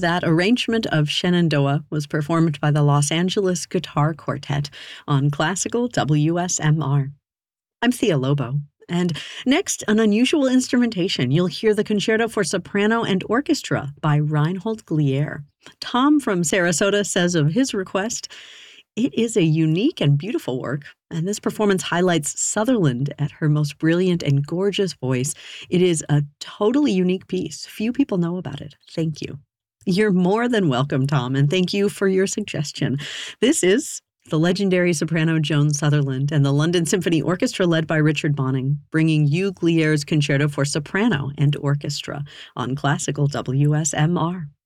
That arrangement of Shenandoah was performed by the Los Angeles Guitar Quartet on Classical WSMR. I'm Thea Lobo. And next, an unusual instrumentation. You'll hear the Concerto for Soprano and Orchestra by Reinhold Glier. Tom from Sarasota says of his request, "It is a unique and beautiful work, and this performance highlights Sutherland at her most brilliant and gorgeous voice. It is a totally unique piece. Few people know about it. Thank you." You're more than welcome, Tom, and thank you for your suggestion. This is the legendary soprano Joan Sutherland and the London Symphony Orchestra led by Richard Bonning, bringing you Glier's Concerto for Soprano and Orchestra on Classical WSMR.